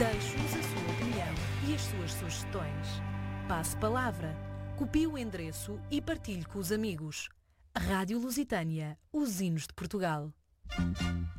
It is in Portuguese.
Deixe-nos a sua opinião e as suas sugestões. Passe palavra, copie o endereço e partilhe com os amigos. Rádio Lusitânia, os hinos de Portugal.